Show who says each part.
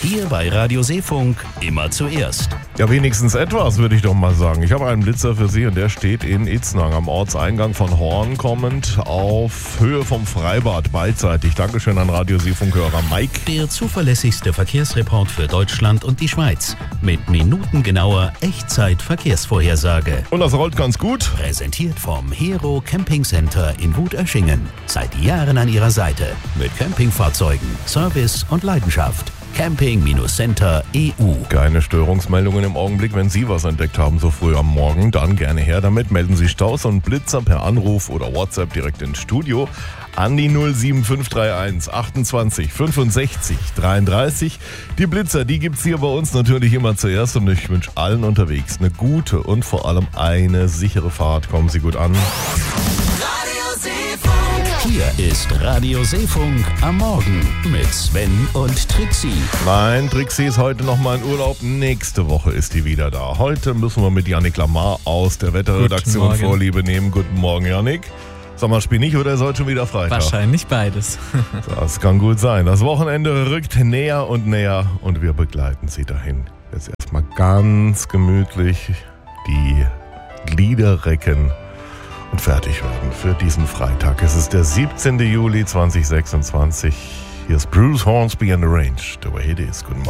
Speaker 1: Hier bei Radio Seefunk immer zuerst.
Speaker 2: Ja, wenigstens etwas, würde ich doch mal sagen. Ich habe einen Blitzer für Sie und der steht in Itznang am Ortseingang von Horn kommend auf Höhe vom Freibad beidseitig. Dankeschön an Radio Seefunk-Hörer Mike.
Speaker 1: Der zuverlässigste Verkehrsreport für Deutschland und die Schweiz. Mit minutengenauer Echtzeit-Verkehrsvorhersage.
Speaker 2: Und das rollt ganz gut.
Speaker 1: Präsentiert vom Hero Camping Center in Wutöschingen. Seit Jahren an Ihrer Seite. Mit Campingfahrzeugen, Service und Leidenschaft. Camping-Center EU.
Speaker 2: Keine Störungsmeldungen im Augenblick. Wenn Sie was entdeckt haben so früh am Morgen, dann gerne her damit. Melden Sie Staus und Blitzer per Anruf oder WhatsApp direkt ins Studio an die 07531 28 65 33. Die Blitzer, die gibt's hier bei uns natürlich immer zuerst und ich wünsche allen unterwegs eine gute und vor allem eine sichere Fahrt. Kommen Sie gut an.
Speaker 1: Hier ist Radio Seefunk am Morgen mit Sven und Trixie.
Speaker 2: Nein, Trixie ist heute noch mal in Urlaub. Nächste Woche ist die wieder da. Heute müssen wir mit Yannick Lamar aus der Wetterredaktion Vorliebe nehmen. Guten Morgen, Yannick. Sag mal, spiel nicht oder ist heute schon wieder Freitag?
Speaker 3: Wahrscheinlich beides.
Speaker 2: Das kann gut sein. Das Wochenende rückt näher und wir begleiten Sie dahin. Jetzt erstmal ganz gemütlich die Glieder recken und fertig werden für diesen Freitag. Es ist der 17. Juli 2026. Hier ist Bruce Hornsby and the Range. The way it is. Guten Morgen.